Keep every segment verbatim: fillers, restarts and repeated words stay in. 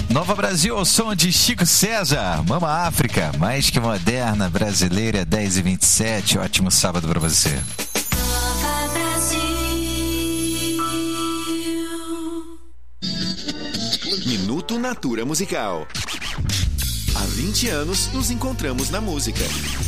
Nova Brasil ao som de Chico César, Mama África, mais que moderna, brasileira, dez e vinte e sete. Ótimo sábado para você. Nova Brasil. Minuto Natura Musical. Há vinte anos nos encontramos na música.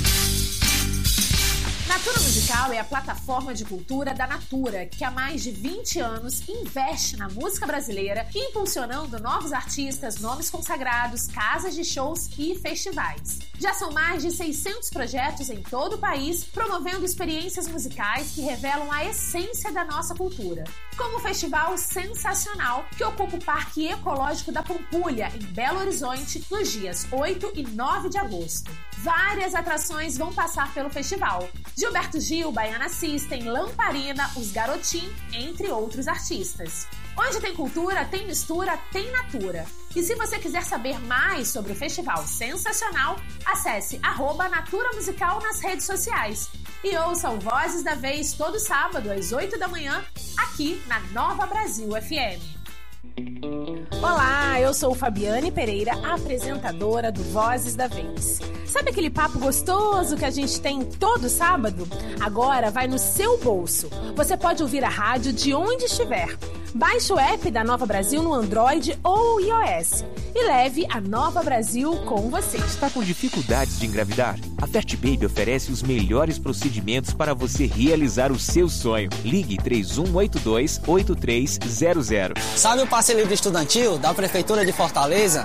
Natura Musical é a plataforma de cultura da Natura, que há mais de vinte anos investe na música brasileira, impulsionando novos artistas, nomes consagrados, casas de shows e festivais. Já são mais de seiscentos projetos em todo o país, promovendo experiências musicais que revelam a essência da nossa cultura. Como o Festival Sensacional, que ocupa o Parque Ecológico da Pampulha, em Belo Horizonte, nos dias oito e nove de agosto. Várias atrações vão passar pelo festival. Gilberto Gil, Baiana System, Lamparina, Os Garotim, entre outros artistas. Onde tem cultura, tem mistura, tem natura. E se você quiser saber mais sobre o Festival Sensacional, acesse arroba Natura Musical nas redes sociais. E ouça o Vozes da Vez todo sábado às oito da manhã, aqui na Nova Brasil F M. Olá, eu sou Fabiane Pereira, apresentadora do Vozes da Vez. Sabe aquele papo gostoso que a gente tem todo sábado? Agora vai no seu bolso. Você pode ouvir a rádio de onde estiver. Baixe o app da Nova Brasil no Android ou iOS e leve a Nova Brasil com você. Está com dificuldades de engravidar? A Fert Baby oferece os melhores procedimentos para você realizar o seu sonho. Ligue três um oito dois, oito três zero zero. Sabe o passe livre estudantil da Prefeitura de Fortaleza?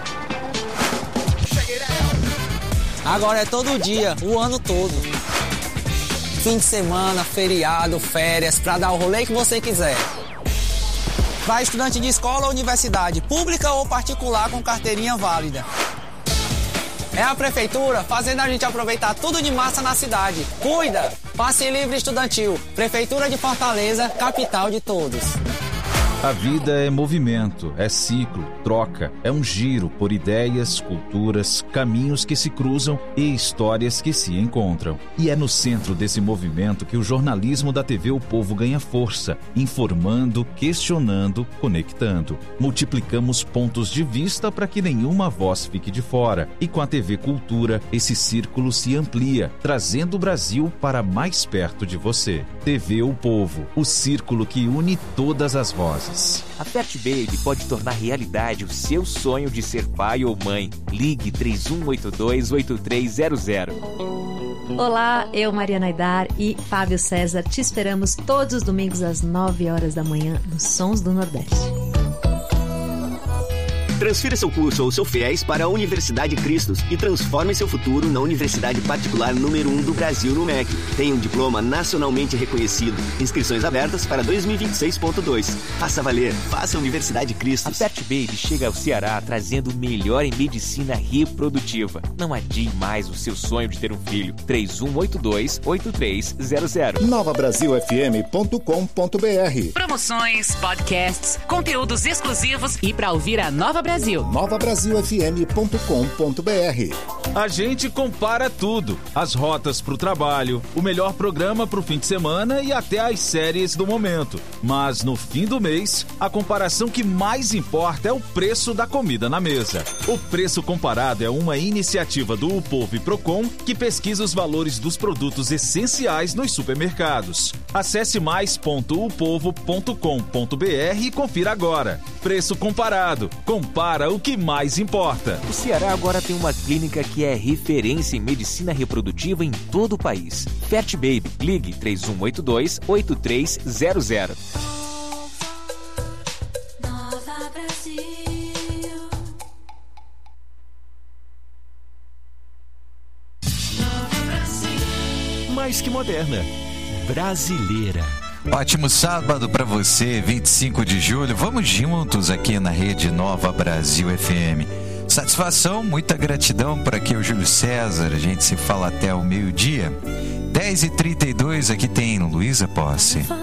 Agora é todo dia, o ano todo. Fim de semana, feriado, férias, para dar o rolê que você quiser. Para estudante de escola ou universidade, pública ou particular com carteirinha válida. É a Prefeitura fazendo a gente aproveitar tudo de massa na cidade. Cuida! Passe livre estudantil. Prefeitura de Fortaleza, capital de todos. A vida é movimento, é ciclo, troca, é um giro por ideias, culturas, caminhos que se cruzam e histórias que se encontram. E é no centro desse movimento que o jornalismo da T V O Povo ganha força, informando, questionando, conectando. Multiplicamos pontos de vista para que nenhuma voz fique de fora. E com a T V Cultura, esse círculo se amplia, trazendo o Brasil para mais perto de você. T V O Povo, o círculo que une todas as vozes. A Fert Baby pode tornar realidade o seu sonho de ser pai ou mãe. Ligue três um oito dois, oito três zero zero. Olá, eu, Mariana Aidar e Fábio César, te esperamos todos os domingos às nove horas da manhã nos Sons do Nordeste. Transfira seu curso ou seu FIES para a Universidade Cristos e transforme seu futuro na universidade particular número um do Brasil no M E C. Tem um diploma nacionalmente reconhecido. Inscrições abertas para dois mil e vinte e seis ponto dois. Faça valer, faça a Universidade Cristos. A Fert Baby chega ao Ceará trazendo o melhor em medicina reprodutiva. Não adie mais o seu sonho de ter um filho. três um oito dois, oito três zero zero. nova brasil f m ponto com ponto b r. Promoções, podcasts, conteúdos exclusivos e para ouvir a Nova Brasil. nova brasil f m ponto com ponto b r. A gente compara tudo. As rotas pro trabalho, o melhor programa pro fim de semana e até as séries do momento. Mas no fim do mês, a comparação que mais importa é o preço da comida na mesa. O Preço Comparado é uma iniciativa do Upovo e Procon que pesquisa os valores dos produtos essenciais nos supermercados. Acesse mais ponto u povo ponto com ponto b r e confira agora. Preço Comparado. Compara o que mais importa. O Ceará agora tem uma clínica que é referência em medicina reprodutiva em todo o país. Fert Baby. Ligue três um oito dois, oito três zero zero. Nova Brasil. Nova Brasil. Mais que moderna, brasileira. Ótimo sábado para você, vinte e cinco de julho. Vamos juntos aqui na rede Nova Brasil F M. Satisfação, muita gratidão. Por aqui é o Júlio César. A gente se fala até o meio-dia. dez e trinta e dois, aqui tem Luísa Posse.